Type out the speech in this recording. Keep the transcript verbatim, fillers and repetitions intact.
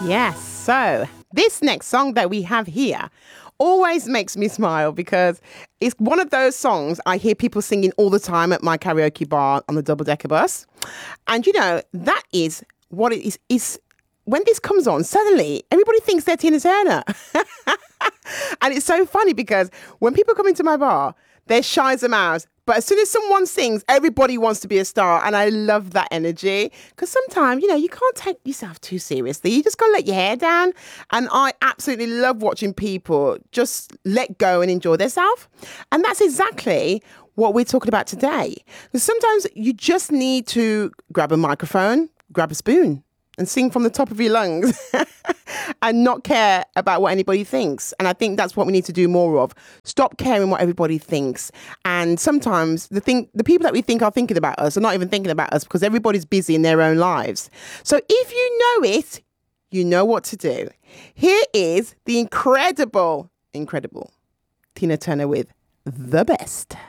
Yes. So this next song that we have here always makes me smile because it's one of those songs I hear people singing all the time at my karaoke bar on the double-decker bus. And, you know, that is what it is. is when this comes on, suddenly everybody thinks they're Tina Turner. And it's so funny because when people come into my bar, they're shy as a mouse. But as soon as someone sings, everybody wants to be a star. And I love that energy because sometimes, you know, you can't take yourself too seriously. You just got to let your hair down. And I absolutely love watching people just let go and enjoy themselves. And that's exactly what we're talking about today. Because sometimes you just need to grab a microphone, grab a spoon and sing from the top of your lungs and not care about what anybody thinks. And I think that's what we need to do more of. Stop caring what everybody thinks. And sometimes the thing, the people that we think are thinking about us are not even thinking about us because everybody's busy in their own lives. So if you know it, you know what to do. Here is the incredible, incredible Tina Turner with The Best.